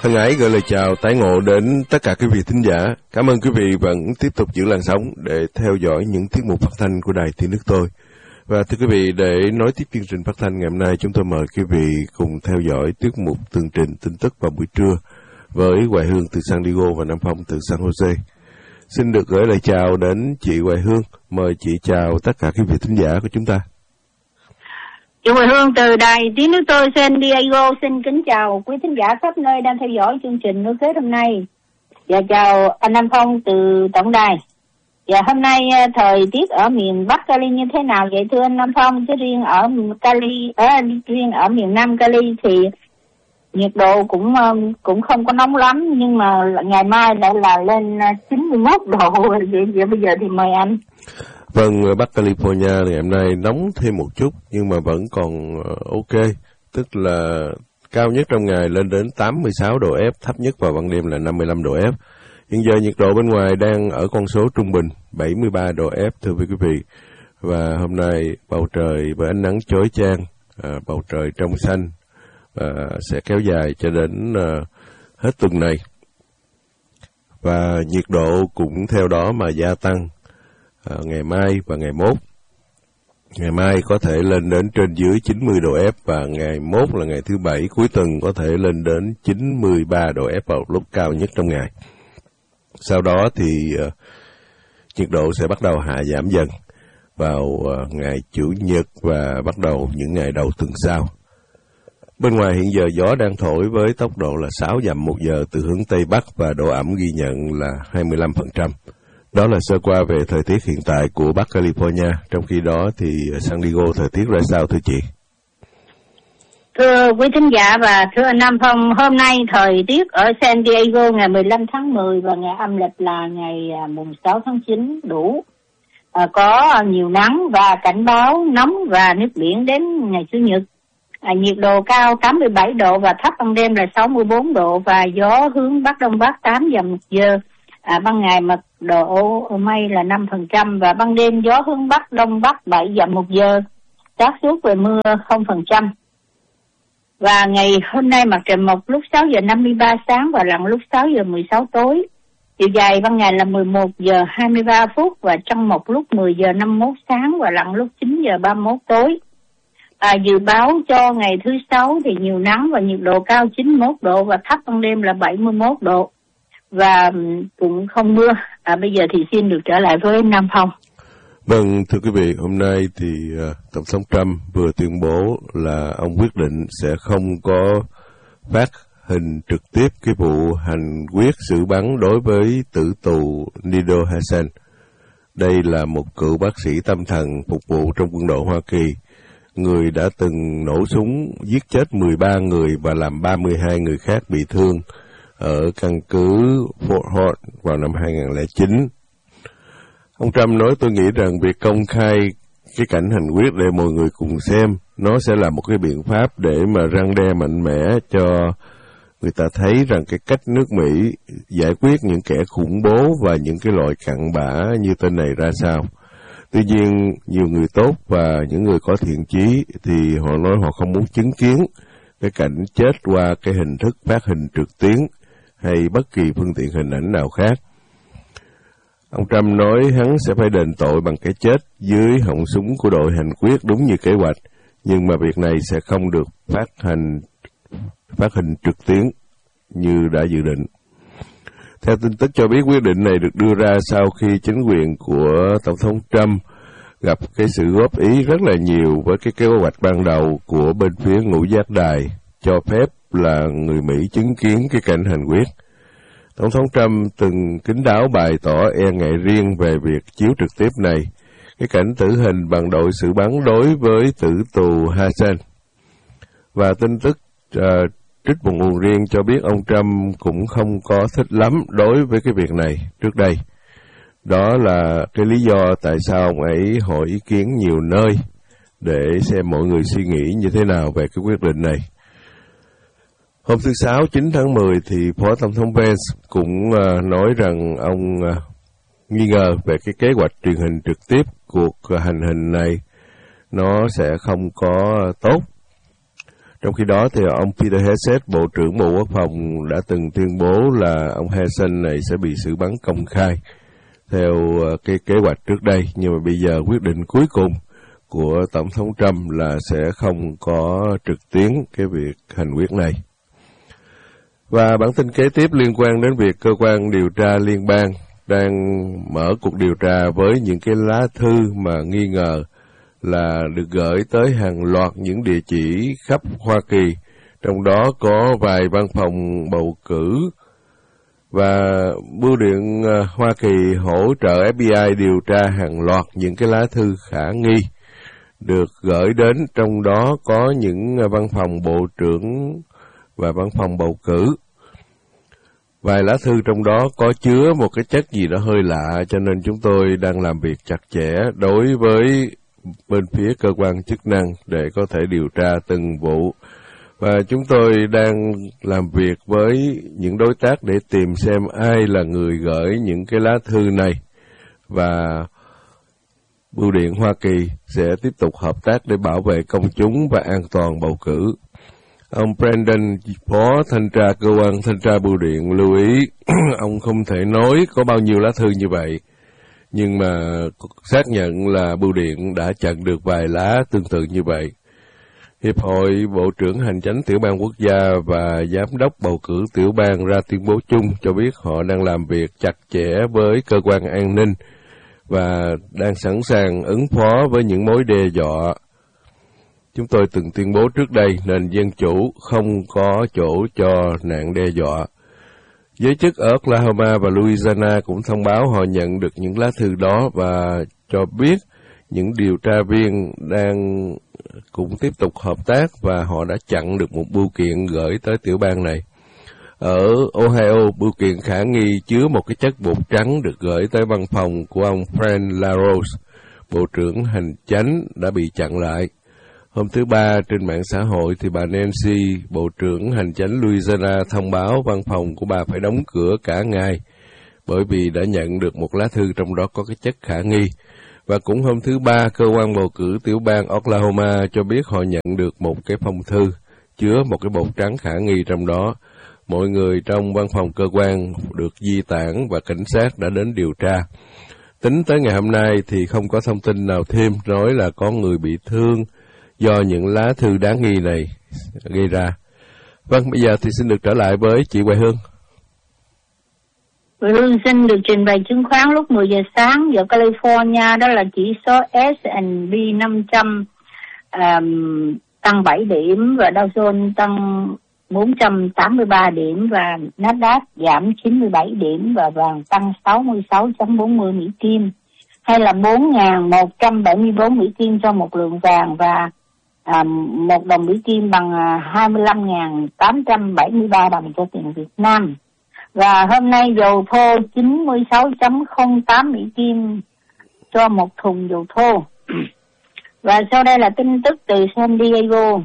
Thân ái gửi lời chào tái ngộ đến tất cả quý vị thính giả. Cảm ơn quý vị vẫn tiếp tục giữ làn sóng để theo dõi những tiết mục phát thanh của Đài Tiếng Nước Tôi. Và thưa quý vị, để nối tiếp chương trình phát thanh ngày hôm nay, chúng tôi mời quý vị cùng theo dõi tiết mục tường trình tin tức vào buổi trưa với Hoài Hương từ San Diego và Nam Phong từ San Jose. Xin được gửi lời chào đến chị Hoài Hương. Mời chị chào tất cả quý vị thính giả của chúng ta. Chị Hoài Hương từ Đài Tiếng Nước Tôi San Diego xin kính chào quý thính giả khắp nơi đang theo dõi chương trình Nước Kết hôm nay. Và chào anh Nam Phong từ tổng đài. Và hôm nay thời tiết ở miền Bắc Cali như thế nào vậy thưa anh Nam Phong? Chứ riêng ở Cali, riêng ở miền Nam Cali thì nhiệt độ cũng không có nóng lắm, nhưng mà ngày mai lại là lên 91 độ. Vậy bây giờ thì mời anh. Vâng, Bắc California ngày hôm nay nóng thêm một chút nhưng mà vẫn còn ok, tức là cao nhất trong ngày lên đến 86 độ F, thấp nhất vào ban đêm là 55 độ F. Hiện giờ nhiệt độ bên ngoài đang ở con số trung bình 73 độ F thưa quý vị. Và hôm nay bầu trời với ánh nắng chói chang, bầu trời trong xanh sẽ kéo dài cho đến hết tuần này. Và nhiệt độ cũng theo đó mà gia tăng. Ngày mai và ngày mốt. Ngày mai có thể lên đến trên dưới 90 độ F và ngày mốt là ngày thứ Bảy cuối tuần có thể lên đến 93 độ F vào lúc cao nhất trong ngày. Sau đó thì nhiệt độ sẽ bắt đầu hạ giảm dần vào ngày Chủ nhật và bắt đầu những ngày đầu tuần sau. Bên ngoài hiện giờ gió đang thổi với tốc độ là 6 dặm một giờ từ hướng Tây Bắc và độ ẩm ghi nhận là 25%. Đó là sơ qua về thời tiết hiện tại của Bắc California. Trong khi đó thì San Diego thời tiết ra sao thưa chị? Thưa quý thính giả và thưa anh Nam Phong, hôm nay thời tiết ở San Diego ngày 15 tháng 10 và ngày âm lịch là ngày mùng 6 tháng 9 đủ. Có nhiều nắng và cảnh báo nóng và nước biển đến ngày Chủ nhật. Nhiệt độ cao 87 độ và thấp ban đêm là 64 độ và gió hướng Bắc Đông Bắc 8 dặm một giờ. Ban ngày mật độ mây là 5% và ban đêm gió hướng Bắc Đông Bắc 7 dặm một giờ, xác suất về mưa 0%. Và ngày hôm nay mặt trời mọc lúc 6 giờ 53 sáng và lặn lúc 6 giờ 16 tối. Chiều dài ban ngày là 11 giờ 23 phút và trăng mọc lúc 10 giờ 51 sáng và lặn lúc 9 giờ 31 tối. Dự báo cho ngày thứ Sáu thì nhiều nắng và nhiệt độ cao 91 độ và thấp ban đêm là 71 độ. Và cũng không mưa. Bây giờ thì xin được trở lại với Nam Phong. Vâng, thưa quý vị, hôm nay thì Tổng thống Trump vừa tuyên bố là ông quyết định sẽ không có phát hình trực tiếp cái vụ hành quyết xử bắn đối với tử tù Nidal Hasan. Đây là một cựu bác sĩ tâm thần phục vụ trong quân đội Hoa Kỳ, người đã từng nổ súng giết chết 13 người và làm 32 người khác bị thương ở căn cứ Fort Hood vào năm 2009. Ông Trump nói tôi nghĩ rằng việc công khai cái cảnh hành quyết để mọi người cùng xem, nó sẽ là một cái biện pháp để mà răn đe mạnh mẽ cho người ta thấy rằng cái cách nước Mỹ giải quyết những kẻ khủng bố và những cái loại cặn bã như tên này ra sao. Tuy nhiên, nhiều người tốt và những người có thiện chí thì họ nói họ không muốn chứng kiến cái cảnh chết qua cái hình thức phát hình trực tuyến hay bất kỳ phương tiện hình ảnh nào khác. Ông Trump nói hắn sẽ phải đền tội bằng cái chết dưới họng súng của đội hành quyết đúng như kế hoạch, nhưng mà việc này sẽ không được phát hình trực tuyến như đã dự định. Theo tin tức cho biết, quyết định này được đưa ra sau khi chính quyền của Tổng thống Trump gặp cái sự góp ý rất là nhiều với cái kế hoạch ban đầu của bên phía ngũ giác đài cho phép là người Mỹ chứng kiến cái cảnh hành quyết. Tổng thống Trump từng kín đáo bày tỏ e ngại riêng về việc chiếu trực tiếp này, cái cảnh tử hình bằng đội xử bắn đối với tử tù Hasan. Và tin tức trích một nguồn riêng cho biết ông Trump cũng không có thích lắm đối với cái việc này trước đây. Đó là cái lý do tại sao ông ấy hỏi ý kiến nhiều nơi để xem mọi người suy nghĩ như thế nào về cái quyết định này. Hôm thứ Sáu 9 tháng 10 thì Phó Tổng thống Pence cũng nói rằng ông nghi ngờ về cái kế hoạch truyền hình trực tiếp cuộc hành hình này nó sẽ không có tốt. Trong khi đó thì ông Peter Hegseth, Bộ trưởng Bộ Quốc phòng đã từng tuyên bố là ông Hegseth này sẽ bị xử bắn công khai theo cái kế hoạch trước đây, nhưng mà bây giờ quyết định cuối cùng của Tổng thống Trump là sẽ không có trực tuyến cái việc hành quyết này. Và bản tin kế tiếp liên quan đến việc cơ quan điều tra liên bang đang mở cuộc điều tra với những cái lá thư mà nghi ngờ là được gửi tới hàng loạt những địa chỉ khắp Hoa Kỳ, trong đó có vài văn phòng bầu cử, và Bưu điện Hoa Kỳ hỗ trợ FBI điều tra hàng loạt những cái lá thư khả nghi được gửi đến, trong đó có những văn phòng bộ trưởng và văn phòng bầu cử. Vài lá thư trong đó có chứa một cái chất gì đó hơi lạ, cho nên chúng tôi đang làm việc chặt chẽ đối với bên phía cơ quan chức năng để có thể điều tra từng vụ. Và chúng tôi đang làm việc với những đối tác để tìm xem ai là người gửi những cái lá thư này. Và Bưu điện Hoa Kỳ sẽ tiếp tục hợp tác để bảo vệ công chúng và an toàn bầu cử. Ông Brandon, Phó Thanh tra Cơ quan Thanh tra Bưu điện lưu ý ông không thể nói có bao nhiêu lá thư như vậy, nhưng mà xác nhận là Bưu điện đã chặn được vài lá tương tự như vậy. Hiệp hội Bộ trưởng Hành chánh Tiểu bang Quốc gia và Giám đốc bầu cử Tiểu bang ra tuyên bố chung cho biết họ đang làm việc chặt chẽ với cơ quan an ninh và đang sẵn sàng ứng phó với những mối đe dọa. Chúng tôi từng tuyên bố trước đây nền dân chủ không có chỗ cho nạn đe dọa. Giới chức ở Oklahoma và Louisiana cũng thông báo họ nhận được những lá thư đó và cho biết những điều tra viên đang cũng tiếp tục hợp tác và họ đã chặn được một bưu kiện gửi tới tiểu bang này. Ở Ohio, bưu kiện khả nghi chứa một cái chất bột trắng được gửi tới văn phòng của ông Frank LaRose, Bộ trưởng Hành chánh, đã bị chặn lại. Hôm thứ Ba, trên mạng xã hội thì bà Nancy, Bộ trưởng Hành chánh Louisiana, thông báo văn phòng của bà phải đóng cửa cả ngày bởi vì đã nhận được một lá thư trong đó có cái chất khả nghi. Và cũng hôm thứ Ba, cơ quan bầu cử tiểu bang Oklahoma cho biết họ nhận được một cái phong thư chứa một cái bột trắng khả nghi trong đó. Mọi người trong văn phòng cơ quan được di tản và cảnh sát đã đến điều tra. Tính tới ngày hôm nay thì không có thông tin nào thêm nói là có người bị thương do những lá thư đáng nghi này gây ra. Vâng, bây giờ thì xin được trở lại với chị Hoài Hương. Hoài Hương xin được trình bày chứng khoán lúc 10 giờ sáng giờ California, đó là chỉ số S&P 500 tăng 7 điểm và Dow Jones tăng 483 điểm và Nasdaq giảm 97 điểm và vàng tăng 66.40 Mỹ Kim, hay là 4.174 Mỹ Kim cho một lượng vàng, và 1 đồng Mỹ Kim bằng 25.873 đồng cho tiền Việt Nam. Và hôm nay dầu thô 96.08 Mỹ Kim cho một thùng dầu thô. Và sau đây là tin tức từ San Diego.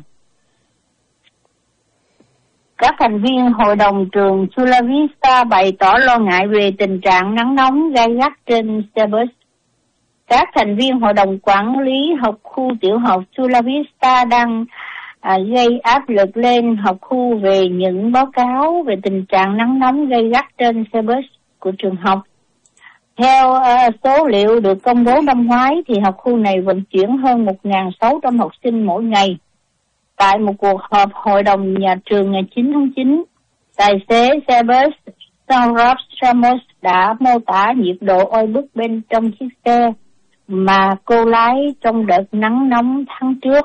Các thành viên hội đồng trường Chula Vista bày tỏ lo ngại về tình trạng nắng nóng gay gắt trên campus. Các thành viên hội đồng quản lý học khu tiểu học Chula Vista đang gây áp lực lên học khu về những báo cáo về tình trạng nắng nóng gay gắt trên campus của trường học. Theo số liệu được công bố năm ngoái thì học khu này vận chuyển hơn 1.600 học sinh mỗi ngày. Tại một cuộc họp hội đồng nhà trường ngày 9 tháng 9, tài xế xe bus Saurabh Ramos đã mô tả nhiệt độ oi bức bên trong chiếc xe mà cô lái trong đợt nắng nóng tháng trước.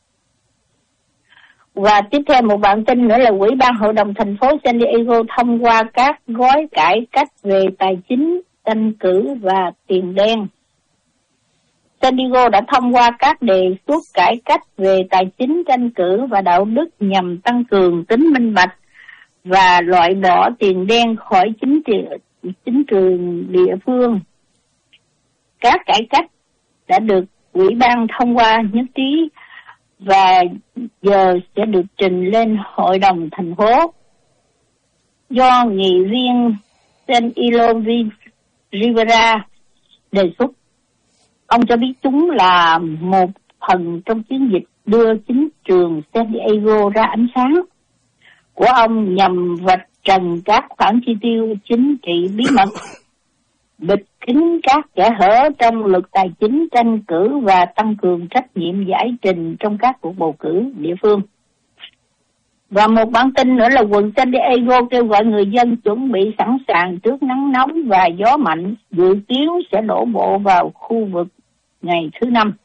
Và tiếp theo một bản tin nữa là Ủy ban Hội đồng thành phố San Diego thông qua các gói cải cách về tài chính, tranh cử và tiền đen. San Diego đã thông qua các đề xuất cải cách về tài chính, tranh cử và đạo đức nhằm tăng cường tính minh bạch và loại bỏ tiền đen khỏi chính trường địa phương. Các cải cách đã được Ủy ban thông qua nhất trí và giờ sẽ được trình lên Hội đồng thành phố. Do nghị viên San Eloy Rivera đề xuất, ông cho biết chúng là một phần trong chiến dịch đưa chính trường San Diego ra ánh sáng của ông nhằm vạch trần các khoản chi tiêu chính trị bí mật, bịt kín các kẽ hở trong luật tài chính tranh cử và tăng cường trách nhiệm giải trình trong các cuộc bầu cử địa phương. Và một bản tin nữa là quận San Diego kêu gọi người dân chuẩn bị sẵn sàng trước nắng nóng và gió mạnh dự kiến sẽ đổ bộ vào khu vực ngày thứ Năm.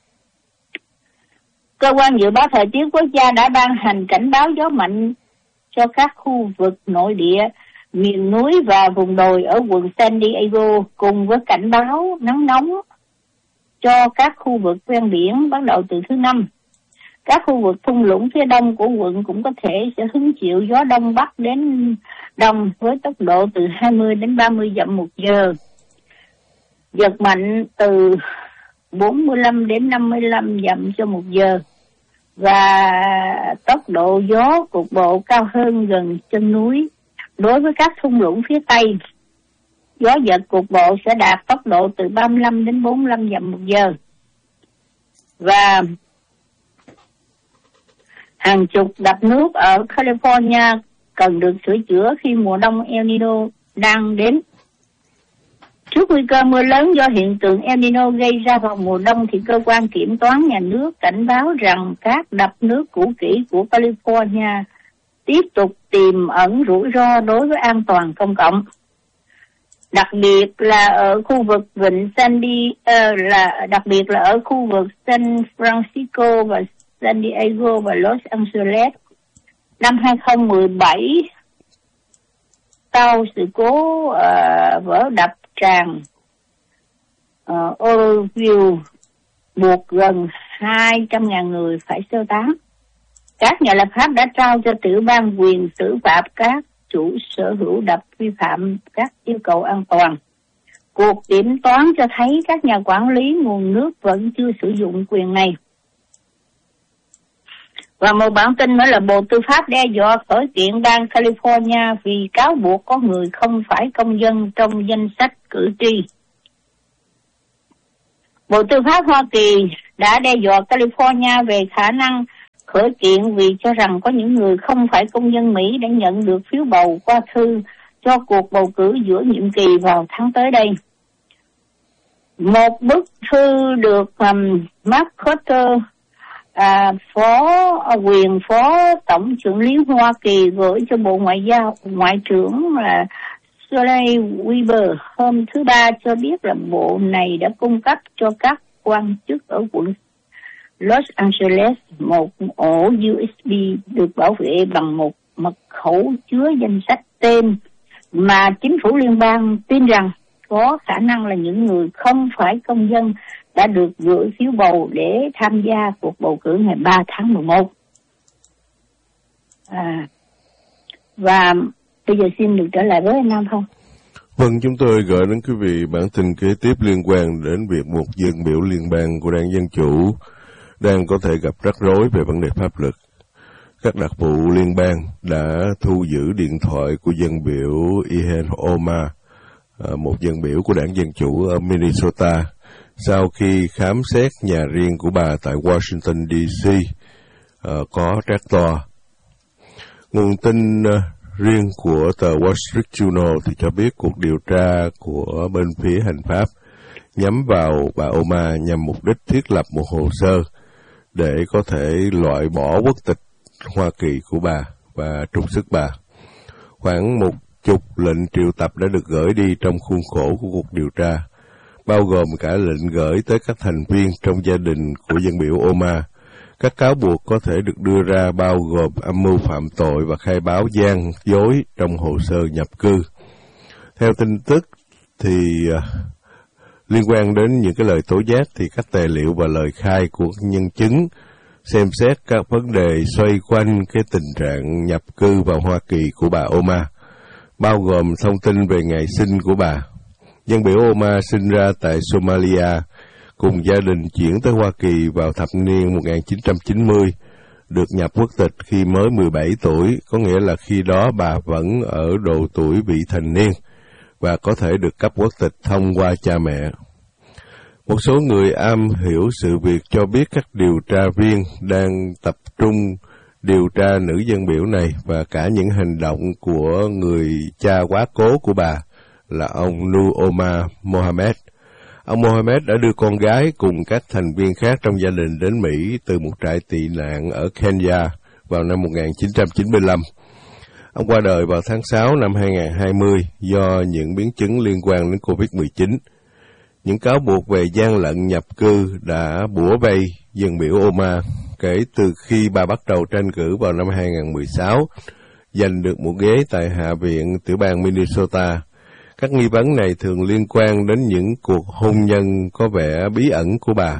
Cơ quan dự báo thời tiết quốc gia đã ban hành cảnh báo gió mạnh cho các khu vực nội địa, miền núi và vùng đồi ở quận San Diego, cùng với cảnh báo nắng nóng cho các khu vực ven biển bắt đầu từ thứ Năm. Các khu vực thung lũng phía đông của quận cũng có thể sẽ hứng chịu gió đông bắc đến đông với tốc độ từ 20 đến 30 dặm một giờ, giật mạnh từ 45 đến 55 dặm cho một giờ, và tốc độ gió cục bộ cao hơn gần chân núi. Đối với các thung lũng phía Tây, gió giật cục bộ sẽ đạt tốc độ từ 35 đến 45 dặm một giờ. Và hàng chục đập nước ở California cần được sửa chữa khi mùa đông El Nino đang đến. Trước nguy cơ mưa lớn do hiện tượng El Nino gây ra vào mùa đông, thì cơ quan kiểm toán nhà nước cảnh báo rằng các đập nước cũ kỹ của California tiếp tục tiềm ẩn rủi ro đối với an toàn công cộng. Đặc biệt là ở khu vực vịnh đặc biệt là ở khu vực San Francisco và San Diego và Los Angeles. Năm 2017, sau sự cố vỡ đập tràn Oroville buộc gần 200.000 người phải sơ tán. Các nhà lập pháp đã trao cho tiểu bang quyền xử phạt các chủ sở hữu đập vi phạm các yêu cầu an toàn. Cuộc kiểm toán cho thấy các nhà quản lý nguồn nước vẫn chưa sử dụng quyền này. Và một bản tin nữa là Bộ Tư pháp đe dọa khởi kiện bang California vì cáo buộc có người không phải công dân trong danh sách cử tri. Bộ Tư pháp Hoa Kỳ đã đe dọa California về khả năng khởi kiện vì cho rằng có những người không phải công dân Mỹ đã nhận được phiếu bầu qua thư cho cuộc bầu cử giữa nhiệm kỳ vào tháng tới đây. Một bức thư được Mark Carter, phó tổng trưởng lý Hoa Kỳ gửi cho Bộ Ngoại trưởng là Shelley Weber hôm thứ Ba cho biết là bộ này đã cung cấp cho các quan chức ở quận Los Angeles một ổ USB được bảo vệ bằng một mật khẩu chứa danh sách tên mà chính phủ liên bang tin rằng có khả năng là những người không phải công dân đã được gửi phiếu bầu để tham gia cuộc bầu cử ngày 3 tháng 11. Và bây giờ xin được trở lại với anh Nam Phong. Vâng, chúng tôi gửi đến quý vị bản tin kế tiếp liên quan đến việc một dân biểu liên bang của Đảng Dân Chủ đang có thể gặp rắc rối về vấn đề pháp luật. Các đặc vụ liên bang đã thu giữ điện thoại của dân biểu Ilhan Omar, một dân biểu của Đảng Dân Chủ ở Minnesota, sau khi khám xét nhà riêng của bà tại Washington, D.C. Có tractor. Nguồn tin riêng của tờ Wall Street Journal thì cho biết cuộc điều tra của bên phía hành pháp nhắm vào bà Omar nhằm mục đích thiết lập một hồ sơ để có thể loại bỏ quốc tịch Hoa Kỳ của bà và trục xuất bà. Khoảng 10 lệnh triệu tập đã được gửi đi trong khuôn khổ của cuộc điều tra, bao gồm cả lệnh gửi tới các thành viên trong gia đình của dân biểu Omar. Các cáo buộc có thể được đưa ra bao gồm âm mưu phạm tội và khai báo gian dối trong hồ sơ nhập cư. Theo tin tức thì liên quan đến những cái lời tố giác thì các tài liệu và lời khai của nhân chứng xem xét các vấn đề xoay quanh cái tình trạng nhập cư vào Hoa Kỳ của bà Omar, bao gồm thông tin về ngày sinh của bà. Dân biểu Omar sinh ra tại Somalia, cùng gia đình chuyển tới Hoa Kỳ vào thập niên 1990, được nhập quốc tịch khi mới 17 tuổi, có nghĩa là khi đó bà vẫn ở độ tuổi vị thành niên và có thể được cấp quốc tịch thông qua cha mẹ. Một số người am hiểu sự việc cho biết các điều tra viên đang tập trung điều tra nữ dân biểu này và cả những hành động của người cha quá cố của bà là ông Nur Omar Mohammed. Ông Mohammed đã đưa con gái cùng các thành viên khác trong gia đình đến Mỹ từ một trại tị nạn ở Kenya vào năm 1995. Ông qua đời vào tháng 6 năm 2020 do những biến chứng liên quan đến COVID-19. Những cáo buộc về gian lận nhập cư đã bủa vây dân biểu Omar kể từ khi bà bắt đầu tranh cử vào năm 2016, giành được một ghế tại Hạ viện tiểu bang Minnesota. Các nghi vấn này thường liên quan đến những cuộc hôn nhân có vẻ bí ẩn của bà.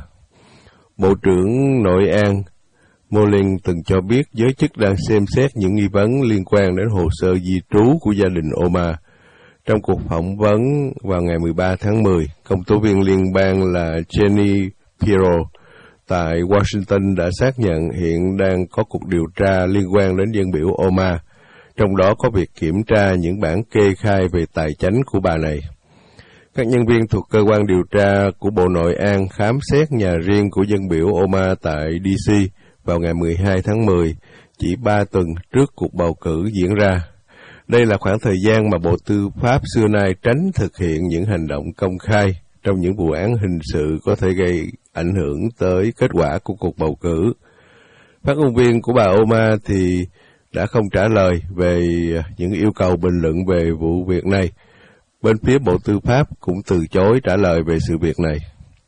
Bộ trưởng Nội an Molin từng cho biết giới chức đang xem xét những nghi vấn liên quan đến hồ sơ di trú của gia đình Omar. Trong cuộc phỏng vấn vào ngày 13 tháng 10, công tố viên liên bang là Jenny Pirro tại Washington đã xác nhận hiện đang có cuộc điều tra liên quan đến dân biểu Omar, trong đó có việc kiểm tra những bản kê khai về tài chánh của bà này. Các nhân viên thuộc cơ quan điều tra của Bộ Nội an khám xét nhà riêng của dân biểu Omar tại D.C. vào ngày 12 tháng 10, chỉ 3 tuần trước cuộc bầu cử diễn ra. Đây là khoảng thời gian mà Bộ Tư pháp xưa nay tránh thực hiện những hành động công khai trong những vụ án hình sự có thể gây ảnh hưởng tới kết quả của cuộc bầu cử. Phát ngôn viên của bà Omar thì đã không trả lời về những yêu cầu bình luận về vụ việc này. Bên phía Bộ Tư pháp cũng từ chối trả lời về sự việc này.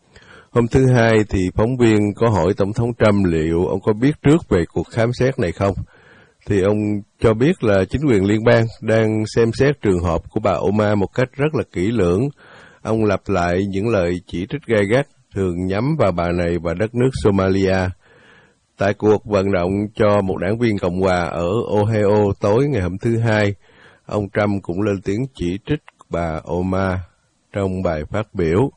Hôm thứ Hai thì phóng viên có hỏi Tổng thống Trump liệu ông có biết trước về cuộc khám xét này không? Thì ông cho biết là chính quyền liên bang đang xem xét trường hợp của bà Omar một cách rất là kỹ lưỡng. Ông lặp lại những lời chỉ trích gay gắt thường nhắm vào bà này và đất nước Somalia. Tại cuộc vận động cho một đảng viên Cộng hòa ở Ohio tối ngày hôm thứ Hai, ông Trump cũng lên tiếng chỉ trích bà Omar trong bài phát biểu.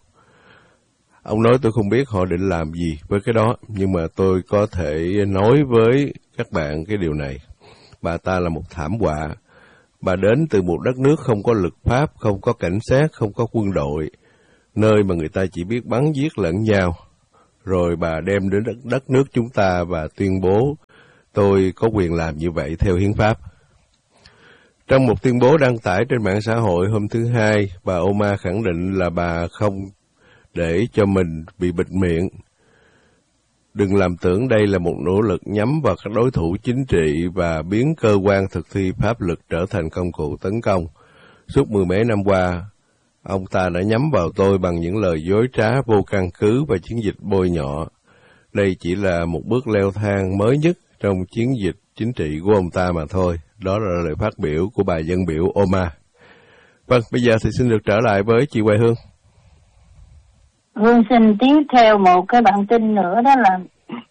Ông nói tôi không biết họ định làm gì với cái đó, nhưng mà tôi có thể nói với các bạn cái điều này. Bà ta là một thảm họa. Bà đến từ một đất nước không có luật pháp, không có cảnh sát, không có quân đội, nơi mà người ta chỉ biết bắn giết lẫn nhau. Rồi bà đem đến đất nước chúng ta và tuyên bố tôi có quyền làm như vậy theo hiến pháp. Trong một tuyên bố đăng tải trên mạng xã hội hôm thứ Hai, bà Omar khẳng định là bà không để cho mình bị bịt miệng. Đừng làm tưởng đây là một nỗ lực nhắm vào các đối thủ chính trị và biến cơ quan thực thi pháp luật trở thành công cụ tấn công. Suốt mười mấy năm qua, ông ta đã nhắm vào tôi bằng những lời dối trá vô căn cứ và chiến dịch bôi nhọ. Đây chỉ là một bước leo thang mới nhất trong chiến dịch chính trị của ông ta mà thôi. Đó là lời phát biểu của bà dân biểu Omar. Vâng, bây giờ thì xin được trở lại với chị Hoài Hương. Hương xin tiếp theo một cái bản tin nữa, đó là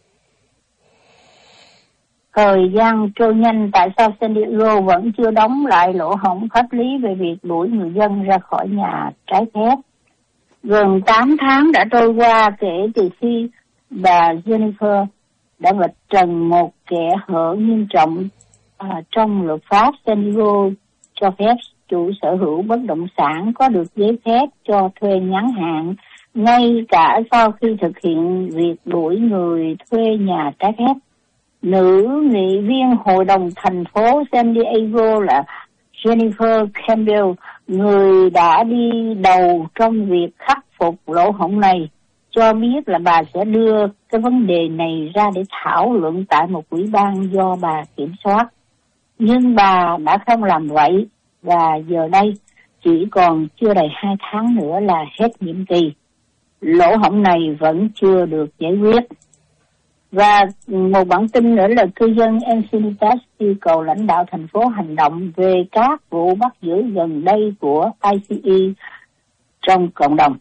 thời gian trôi nhanh, tại sao San Diego vẫn chưa đóng lại lỗ hổng pháp lý về việc đuổi người dân ra khỏi nhà trái phép. Gần 8 tháng đã trôi qua kể từ khi bà Jennifer đã vạch trần một kẽ hở nghiêm trọng trong luật pháp. San Diego cho phép chủ sở hữu bất động sản có được giấy phép cho thuê ngắn hạn ngay cả sau khi thực hiện việc đuổi người thuê nhà trái phép. Nữ nghị viên hội đồng thành phố San Diego là Jennifer Campbell, người đã đi đầu trong việc khắc phục lỗ hổng này, cho biết là bà sẽ đưa cái vấn đề này ra để thảo luận tại một ủy ban do bà kiểm soát. Nhưng bà đã không làm vậy, và giờ đây chỉ còn chưa đầy 2 tháng nữa là hết nhiệm kỳ. Lỗ hổng này vẫn chưa được giải quyết. Và một bản tin nữa là cư dân Encinitas yêu cầu lãnh đạo thành phố hành động về các vụ bắt giữ gần đây của ICE trong cộng đồng.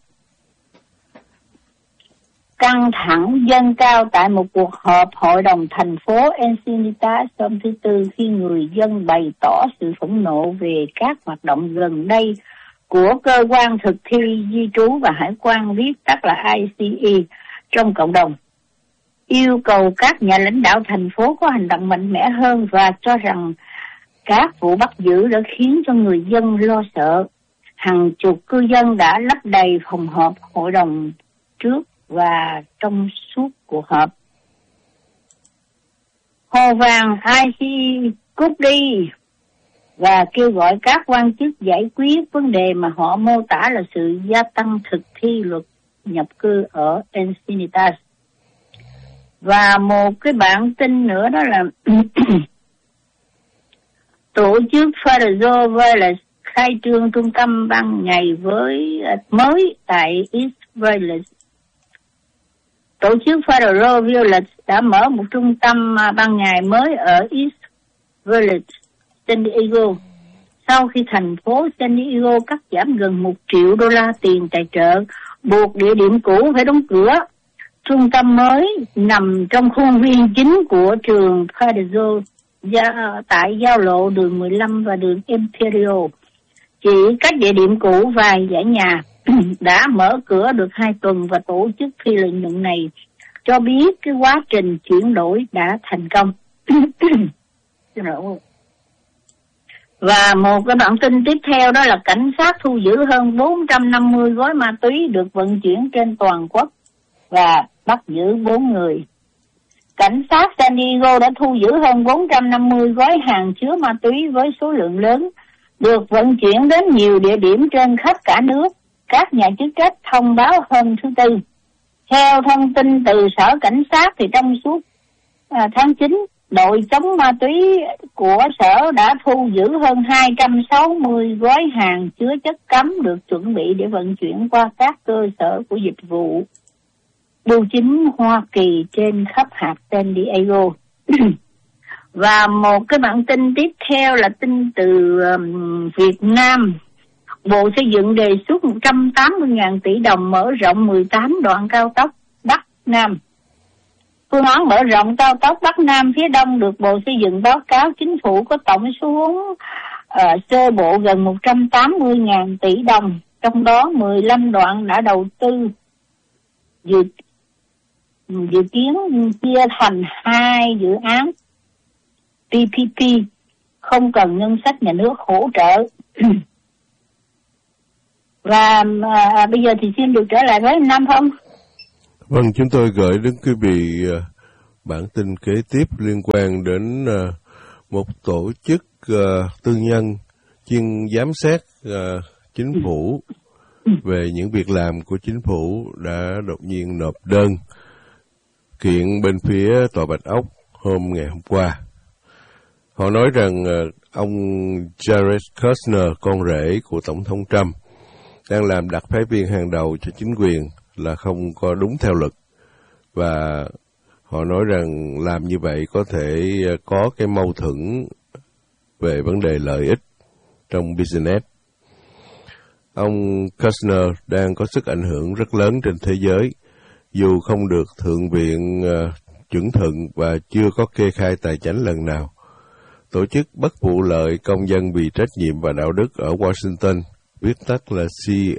Căng thẳng dâng cao tại một cuộc họp hội đồng thành phố Encinitas hôm thứ Tư khi người dân bày tỏ sự phẫn nộ về các hoạt động gần đây của cơ quan thực thi di trú và hải quan, viết tắt là ICE, trong cộng đồng, yêu cầu các nhà lãnh đạo thành phố có hành động mạnh mẽ hơn và cho rằng các vụ bắt giữ đã khiến cho người dân lo sợ. Hàng chục cư dân đã lấp đầy phòng họp hội đồng trước và trong suốt cuộc họp. Hồ vàng IC cút đi và kêu gọi các quan chức giải quyết vấn đề mà họ mô tả là sự gia tăng thực thi luật nhập cư ở Encinitas. Và một cái bản tin nữa đó là tổ chức Federal Violence khai trương trung tâm ban ngày mới tại East Village. Tổ chức Federal Violence đã mở một trung tâm ban ngày mới ở East Village, San Diego, sau khi thành phố San Diego cắt giảm gần $1 triệu tiền tài trợ, buộc địa điểm cũ phải đóng cửa. Trung tâm mới nằm trong khuôn viên chính của trường Federal tại giao lộ đường 15 và đường Imperial, chỉ cách địa điểm cũ vài dãy nhà. Đã mở cửa được 2 tuần và tổ chức phi lợi nhuận này cho biết cái quá trình chuyển đổi đã thành công. Và một cái bản tin tiếp theo đó là cảnh sát thu giữ hơn 450 gói ma túy được vận chuyển trên toàn quốc và bắt giữ 4 người. Cảnh sát San Diego đã thu giữ hơn 450 gói hàng chứa ma túy với số lượng lớn, được vận chuyển đến nhiều địa điểm trên khắp cả nước, các nhà chức trách thông báo hôm thứ Tư. Theo thông tin từ Sở Cảnh sát thì trong suốt tháng 9, đội chống ma túy của Sở đã thu giữ hơn 260 gói hàng chứa chất cấm được chuẩn bị để vận chuyển qua các cơ sở của dịch vụ bưu chính Hoa Kỳ trên khắp hạt San Diego. Và một cái bản tin tiếp theo là tin từ Việt Nam. Bộ Xây dựng đề xuất 180.000 tỷ đồng mở rộng 18 đoạn cao tốc Bắc Nam. Phương án mở rộng cao tốc Bắc Nam phía Đông được Bộ Xây dựng báo cáo chính phủ có tổng số sơ bộ gần 180.000 tỷ đồng, trong đó 15 đoạn đã đầu tư, dự kiến chia thành 2 dự án PPP, không cần ngân sách nhà nước hỗ trợ. Và bây giờ thì xin được trở lại với Nam Phong. Vâng, chúng tôi gửi đến quý vị bản tin kế tiếp liên quan đến một tổ chức tư nhân chuyên giám sát chính phủ về những việc làm của chính phủ đã đột nhiên nộp đơn kiện bên phía Tòa Bạch Ốc ngày hôm qua. Họ nói rằng ông Jared Kushner, con rể của Tổng thống Trump, đang làm đặc phái viên hàng đầu cho chính quyền là không có đúng theo luật. Và họ nói rằng làm như vậy có thể có cái mâu thuẫn về vấn đề lợi ích trong business. Ông Kushner đang có sức ảnh hưởng rất lớn trên thế giới, dù không được Thượng viện chuẩn thuận và chưa có kê khai tài chính lần nào. Tổ chức bất vụ lợi công dân vì trách nhiệm và đạo đức ở Washington, viết tắt là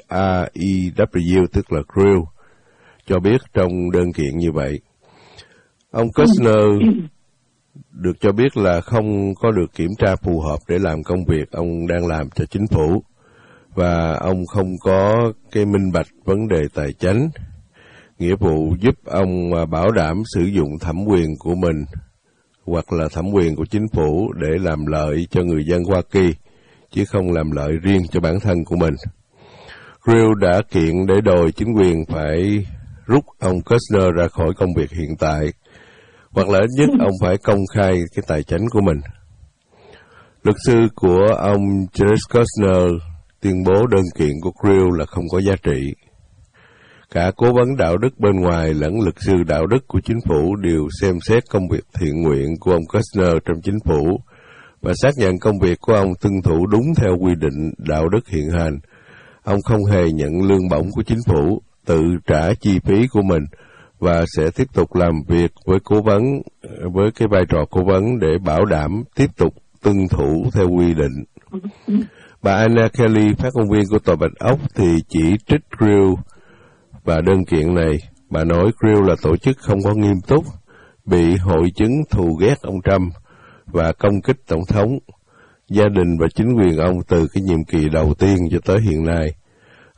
CREW, tức là CREW, cho biết trong đơn kiện như vậy. Ông Kushner được cho biết là không có được kiểm tra phù hợp để làm công việc ông đang làm cho chính phủ, và ông không có cái minh bạch vấn đề tài chính, nghĩa vụ giúp ông bảo đảm sử dụng thẩm quyền của mình hoặc là thẩm quyền của chính phủ để làm lợi cho người dân Hoa Kỳ, chứ không làm lợi riêng cho bản thân của mình. Grew đã kiện để đòi chính quyền phải rút ông Kushner ra khỏi công việc hiện tại, hoặc là ít nhất ông phải công khai cái tài chính của mình. Luật sư của ông Jared Kushner tuyên bố đơn kiện của Grew là không có giá trị. Cả cố vấn đạo đức bên ngoài lẫn luật sư đạo đức của chính phủ đều xem xét công việc thiện nguyện của ông Kushner trong chính phủ và xác nhận công việc của ông tuân thủ đúng theo quy định đạo đức hiện hành. Ông không hề nhận lương bổng của chính phủ, tự trả chi phí của mình và sẽ tiếp tục làm việc với cố vấn, với cái vai trò cố vấn để bảo đảm tiếp tục tuân thủ theo quy định. Bà Anna Kelly, phát ngôn viên của Tòa Bạch Ốc, thì chỉ trích Grew và đơn kiện này. Bà nói Grew là tổ chức không có nghiêm túc, bị hội chứng thù ghét ông Trump và công kích Tổng thống, gia đình và chính quyền ông từ cái nhiệm kỳ đầu tiên cho tới hiện nay.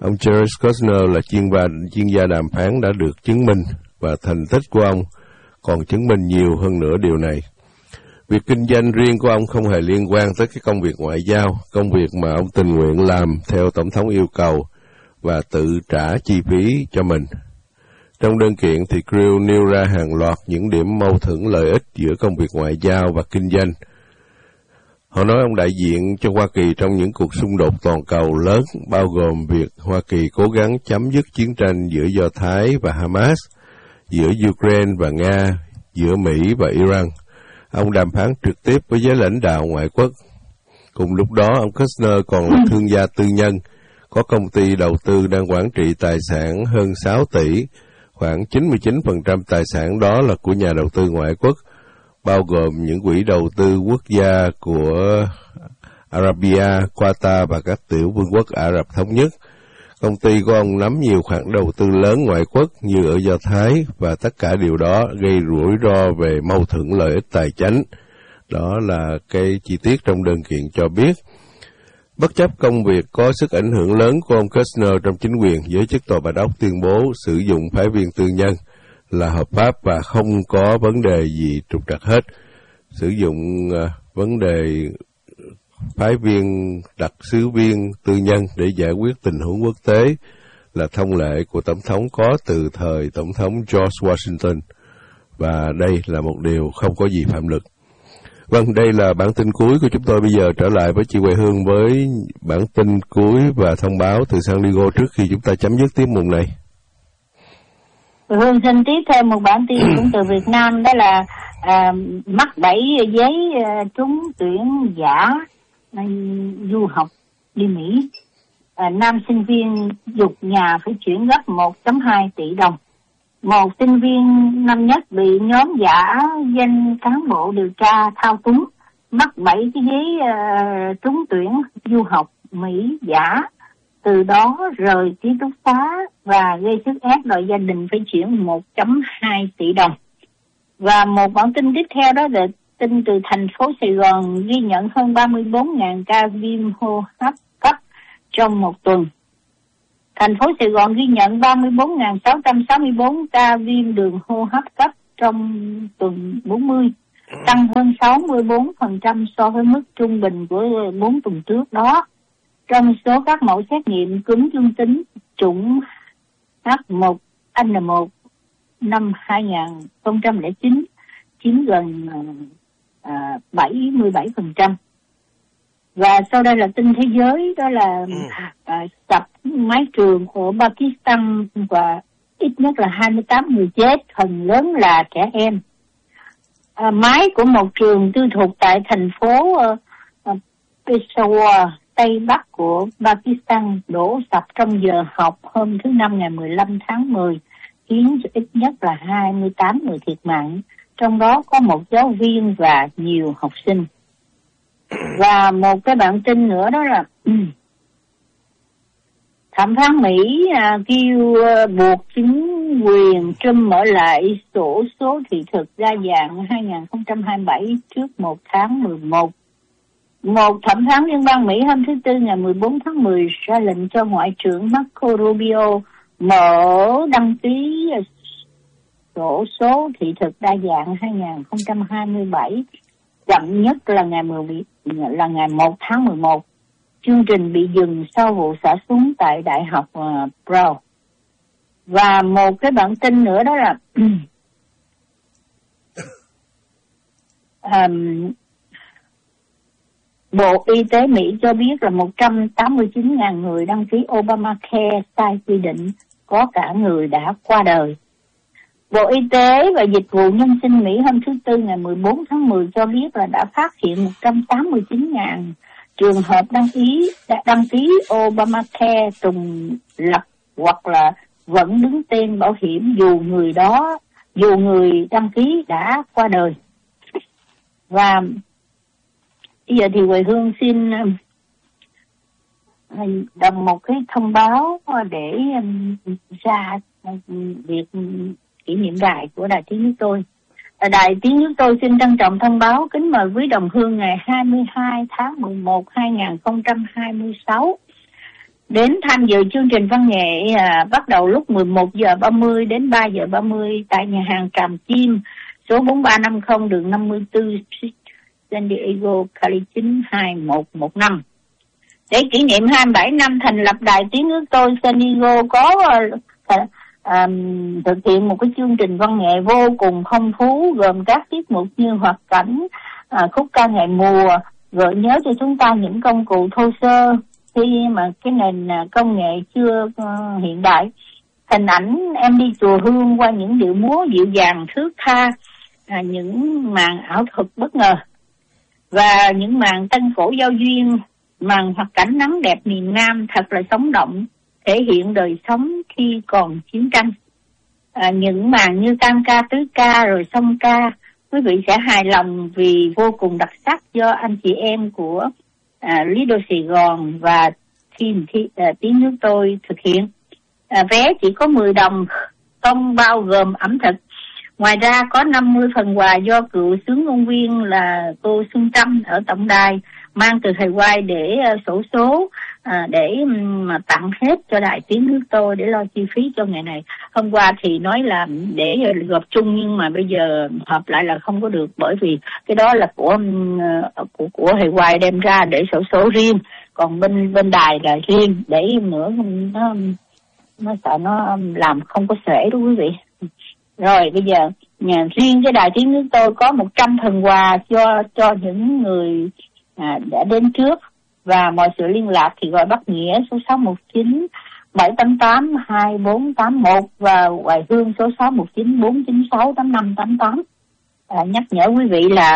Ông Jared Kushner là chuyên gia đàm phán đã được chứng minh, và thành tích của ông còn chứng minh nhiều hơn nữa điều này. Việc kinh doanh riêng của ông không hề liên quan tới cái công việc ngoại giao, công việc mà ông tình nguyện làm theo Tổng thống yêu cầu và tự trả chi phí cho mình. Trong đơn kiện thì Creel nêu ra hàng loạt những điểm mâu thuẫn lợi ích giữa công việc ngoại giao và kinh doanh. Họ nói ông đại diện cho Hoa Kỳ trong những cuộc xung đột toàn cầu lớn, bao gồm việc Hoa Kỳ cố gắng chấm dứt chiến tranh giữa Do Thái và Hamas, giữa Ukraine và Nga, giữa Mỹ và Iran. Ông đàm phán trực tiếp với giới lãnh đạo ngoại quốc. Cùng lúc đó, ông Kushner còn là thương gia tư nhân, có công ty đầu tư đang quản trị tài sản hơn 6 tỷ, khoảng 99% tài sản đó là của nhà đầu tư ngoại quốc, bao gồm những quỹ đầu tư quốc gia của Arabia, Qatar và các tiểu vương quốc Ả Rập Thống Nhất. Công ty của ông nắm nhiều khoản đầu tư lớn ngoại quốc như ở Do Thái, và tất cả điều đó gây rủi ro về mâu thuẫn lợi ích tài chánh. Đó là cái chi tiết trong đơn kiện cho biết. Bất chấp công việc có sức ảnh hưởng lớn của ông Kushner trong chính quyền, giới chức Tòa Bạch Ốc tuyên bố sử dụng phái viên tư nhân là hợp pháp và không có vấn đề gì trục trặc hết. Sử dụng vấn đề phái viên, đặc sứ viên tư nhân để giải quyết tình huống quốc tế là thông lệ của Tổng thống có từ thời Tổng thống George Washington, và đây là một điều không có gì phạm luật. Vâng, đây là bản tin cuối của chúng tôi. Bây giờ trở lại với chị Huệ Hương với bản tin cuối và thông báo từ San Diego trước khi chúng ta chấm dứt tiết mục này. Hương xin tiếp thêm một bản tin cũng từ Việt Nam, đó là mắc bẫy giấy trúng tuyển giả du học đi Mỹ. Nam sinh viên giục nhà phải chuyển gấp 1.2 tỷ đồng. Một sinh viên năm nhất bị nhóm giả danh cán bộ điều tra thao túng, mắc bẫy cái giấy trúng tuyển du học Mỹ giả, từ đó rời ký túc xá và gây sức ép đòi gia đình phải chuyển 1.2 tỷ đồng. Và một bản tin tiếp theo đó là tin từ thành phố Sài Gòn ghi nhận hơn 34.000 ca viêm hô hấp cấp trong một tuần. Thành phố Sài Gòn ghi nhận 34.664 ca viêm đường hô hấp cấp trong tuần 40, tăng hơn 64% so với mức trung bình của 4 tuần trước đó. Trong số các mẫu xét nghiệm cúm dương tính chủng H1N1 năm 2009 chiếm gần 77%. Và sau đây là tin thế giới, đó là sập mái trường ở Pakistan và ít nhất là 28 người chết, phần lớn là trẻ em. Mái của một trường tư thục tại thành phố Peshawar, Tây Bắc của Pakistan đổ sập trong giờ học hôm thứ Năm ngày 15 tháng 10, khiến ít nhất là 28 người thiệt mạng, trong đó có một giáo viên và nhiều học sinh. Và một cái bản tin nữa đó là thẩm phán Mỹ kêu buộc chính quyền Trump mở lại sổ số thị thực đa dạng 2027 trước 1 tháng 11. Một thẩm phán liên bang Mỹ hôm thứ Tư ngày 14 tháng 10 ra lệnh cho Ngoại trưởng Marco Rubio mở đăng ký sổ số thị thực đa dạng 2027 chậm nhất là ngày 1 tháng 11. Chương trình bị dừng sau vụ xả súng tại Đại học Brown. Và một cái bản tin nữa đó là Bộ Y tế Mỹ cho biết là 189.000 người đăng ký Obamacare sai quy định, có cả người đã qua đời. Bộ Y tế và Dịch vụ Nhân sinh Mỹ hôm thứ Tư ngày 14 tháng 10 cho biết là đã phát hiện 189.000 trường hợp đăng ký Obamacare trùng lập hoặc là vẫn đứng tên bảo hiểm dù người đăng ký đã qua đời. Và bây giờ thì Huệ Hương xin đọc một cái thông báo để ra việc kỷ niệm đài của Đài Tiếng Nước Tôi. Đài Tiếng Nước Tôi xin trân trọng thông báo kính mời quý đồng hương ngày 22 tháng 11 2026 đến tham dự chương trình văn nghệ bắt đầu lúc 11 giờ 30 đến 3 giờ 30 tại nhà hàng Tràm Chim, số 4350 đường 54 San Diego, Cali 92115. Để kỷ niệm 27 năm thành lập Đài Tiếng Nước Tôi, San Diego có thực hiện một cái chương trình văn nghệ vô cùng phong phú, gồm các tiết mục như hoạt cảnh, khúc ca ngày mùa, gợi nhớ cho chúng ta những công cụ thô sơ khi mà cái nền công nghệ chưa hiện đại. Hình ảnh em đi chùa Hương qua những điệu múa dịu dàng thướt tha, những màn ảo thuật bất ngờ và những màn tân cổ giao duyên, màn hoạt cảnh nắng đẹp miền Nam thật là sống động, thể hiện đời sống khi còn chiến tranh. Những màn như tam ca, tứ ca rồi song ca, quý vị sẽ hài lòng vì vô cùng đặc sắc do anh chị em của Lido Sài Gòn và Team Tiếng Nước Tôi thực hiện. Vé chỉ có 10 đồng, không bao gồm ẩm thực. Ngoài ra có 50 phần quà do cựu xướng ngôn viên là cô Xuân Trâm ở tổng đài mang từ Hawaii để xổ số, để mà tặng hết cho Đài Tiếng Nước Tôi để lo chi phí cho ngày này. Hôm qua thì nói là để gộp chung, nhưng mà bây giờ hợp lại là không có được, bởi vì cái đó là của Hawaii đem ra để xổ số riêng, còn bên đài là riêng, để nữa nó sợ nó làm không có xuể đó quý vị. Rồi bây giờ riêng cái Đài Tiếng Nước Tôi có 100 phần quà cho những người đã đến trước, và mọi sự liên lạc thì gọi Bắc Nghĩa số 619 788 2481 và Hoài Hương số 619 496 8588. Nhắc nhở quý vị là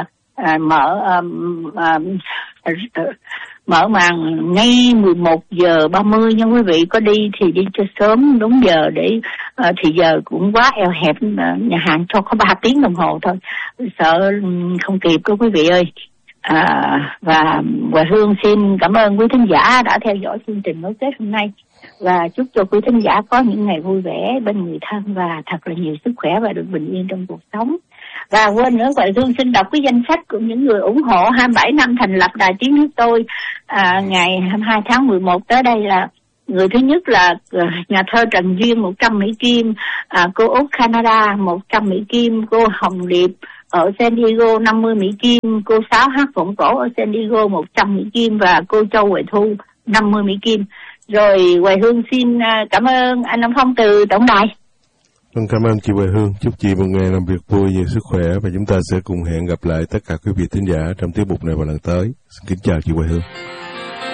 mở màn ngay 11 giờ 30 nha quý vị. Có đi thì đi cho sớm đúng giờ, để thì giờ cũng quá eo hẹp, nhà hàng cho có 3 tiếng đồng hồ thôi, sợ không kịp đó quý vị ơi. Và Hoài Hương xin cảm ơn quý thính giả đã theo dõi chương trình Nối Kết hôm nay, và chúc cho quý thính giả có những ngày vui vẻ bên người thân và thật là nhiều sức khỏe và được bình yên trong cuộc sống. Và quên nữa, Hoài Hương xin đọc cái danh sách của những người ủng hộ 27 năm thành lập Đài Tiếng Nước Tôi ngày 22 tháng 11 tới đây. Là người thứ nhất là nhà thơ Trần Duyên 100 Mỹ Kim, cô Út Canada 100 Mỹ Kim, cô Hồng Điệp ở San Diego 50 Mỹ Kim, cô Sáu Hát Vọng Cổ ở San Diego 100 Mỹ Kim và cô Châu Huệ Thu 50 Mỹ Kim. Rồi Hoài Hương xin cảm ơn anh Nam Phong từ tổng đài. Vâng, cảm ơn chị Hoài Hương. Chúc chị một ngày làm việc vui, nhiều sức khỏe, và chúng ta sẽ cùng hẹn gặp lại tất cả quý vị thính giả trong tiết mục này vào lần tới. Xin kính chào chị Hoài Hương.